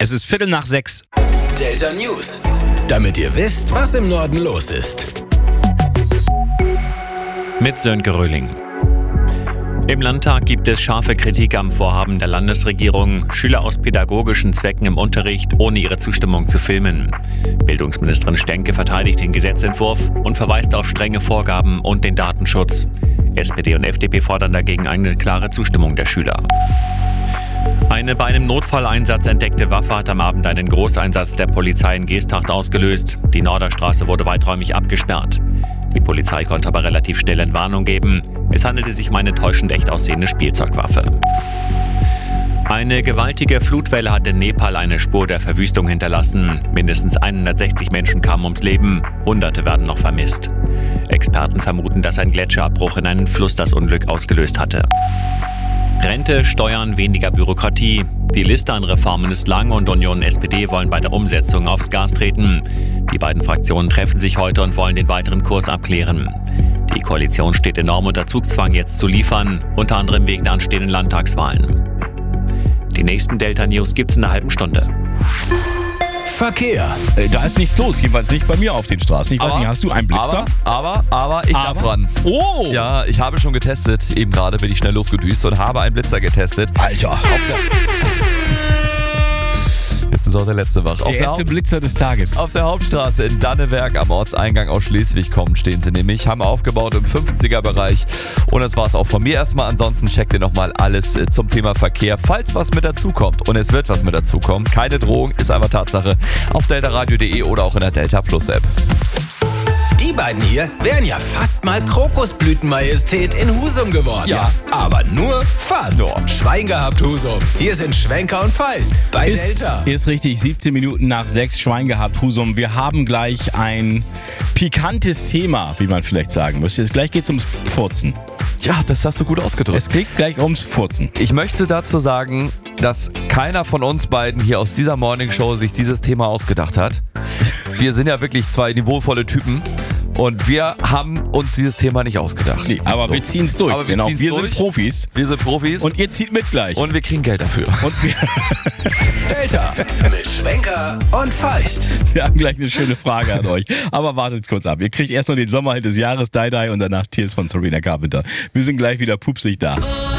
Es ist 5:45. Delta News. Damit ihr wisst, was im Norden los ist. Mit Sönke Röhling. Im Landtag gibt es scharfe Kritik am Vorhaben der Landesregierung, Schüler aus pädagogischen Zwecken im Unterricht ohne ihre Zustimmung zu filmen. Bildungsministerin Stenke verteidigt den Gesetzentwurf und verweist auf strenge Vorgaben und den Datenschutz. SPD und FDP fordern dagegen eine klare Zustimmung der Schüler. Eine bei einem Notfalleinsatz entdeckte Waffe hat am Abend einen Großeinsatz der Polizei in Geesthacht ausgelöst. Die Norderstraße wurde weiträumig abgesperrt. Die Polizei konnte aber relativ schnell Entwarnung geben. Es handelte sich um eine täuschend echt aussehende Spielzeugwaffe. Eine gewaltige Flutwelle hat in Nepal eine Spur der Verwüstung hinterlassen. Mindestens 160 Menschen kamen ums Leben, Hunderte werden noch vermisst. Experten vermuten, dass ein Gletscherabbruch in einen Fluss das Unglück ausgelöst hatte. Rente, Steuern, weniger Bürokratie. Die Liste an Reformen ist lang und Union und SPD wollen bei der Umsetzung aufs Gas treten. Die beiden Fraktionen treffen sich heute und wollen den weiteren Kurs abklären. Die Koalition steht enorm unter Zugzwang, jetzt zu liefern, unter anderem wegen der anstehenden Landtagswahlen. Die nächsten Delta News gibt's in einer halben Stunde. Verkehr. Da ist nichts los, jedenfalls nicht bei mir auf den Straßen. Ich weiß nicht, hast du einen Blitzer? Aber ich darf ran. Oh! Ja, ich habe schon getestet. Eben gerade bin ich schnell losgedüst und habe einen Blitzer getestet. Alter. Jetzt ist auch der letzte wach. Der erste Blitzer des Tages. Auf der Hauptstraße in Dannewerk am Ortseingang aus Schleswig kommend stehen sie nämlich. Haben aufgebaut im 50er-Bereich. Und das war es auch von mir erstmal. Ansonsten checkt ihr nochmal alles zum Thema Verkehr. Falls was mit dazukommt, und es wird was mit dazukommen, keine Drohung, ist einfach Tatsache, auf deltaradio.de oder auch in der Delta Plus App. Die beiden hier wären ja fast mal Krokusblütenmajestät in Husum geworden. Ja. Aber nur fast. Nur. Schwein gehabt, Husum. Hier sind Schwenker und Feist bei Delta. Ist richtig, 17 Minuten nach 6, Schwein gehabt, Husum. Wir haben gleich ein pikantes Thema, wie man vielleicht sagen müsste. Gleich geht's ums Furzen. Ja, das hast du gut ausgedrückt. Es geht gleich ums Furzen. Ich möchte dazu sagen, dass keiner von uns beiden hier aus dieser Morningshow sich dieses Thema ausgedacht hat. Wir sind ja wirklich zwei niveauvolle Typen. Und wir haben uns dieses Thema nicht ausgedacht. Nee, aber so. Wir ziehen es durch. Aber wir sind Profis. Wir sind Profis. Und ihr zieht mit gleich. Und wir kriegen Geld dafür. Und wir Delta mit Schwenker und Feist. Wir haben gleich eine schöne Frage an euch. Aber wartet kurz ab. Ihr kriegt erst noch den Sommerhit des Jahres, Die Die, und danach Tears von Sabrina Carpenter. Wir sind gleich wieder pupsig da.